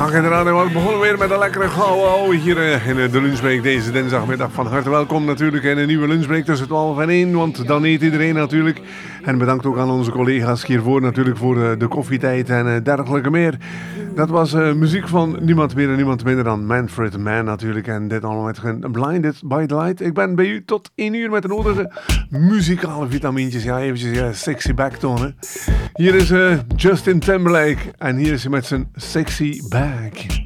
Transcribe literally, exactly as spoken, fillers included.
Ach, inderdaad, we begonnen weer met een lekkere gouden ouwe hier uh, in uh, de lunchbreak deze dinsdagmiddag. Van harte welkom natuurlijk in een nieuwe lunchbreak tussen twaalf en één, want dan eet iedereen natuurlijk. En bedankt ook aan onze collega's hiervoor natuurlijk voor uh, de koffietijd en uh, dergelijke meer. Dat was uh, muziek van niemand meer en niemand minder dan Manfred Mann natuurlijk. En dit allemaal met Blinded by the Light. Ik ben bij u tot één uur met de nodige muzikale vitamintjes. Ja, eventjes ja, sexy backtonen. Hier is uh, Justin Timberlake en hier is hij met zijn Sexy Bag.